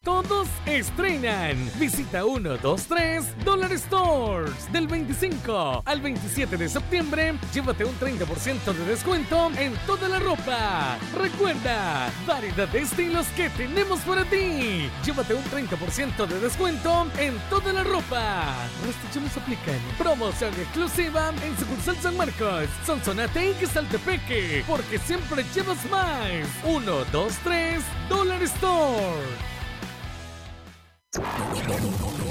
Todos estrenan. Visita 123 Dollar Stores. Del 25 al 27 de septiembre, llévate un 30% de descuento en toda la ropa. Recuerda, variedad de estilos que tenemos para ti. Llévate un 30% de descuento en toda la ropa. Restricciones aplican. Promoción exclusiva en sucursal San Marcos, Sonsonate y Quesaltepeque. Porque siempre llevas más. 123 Dollar Store.